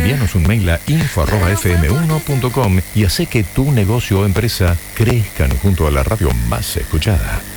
envíanos un mail a info@fm1.com y hace que tu negocio o empresa crezcan junto a la radio más escuchada.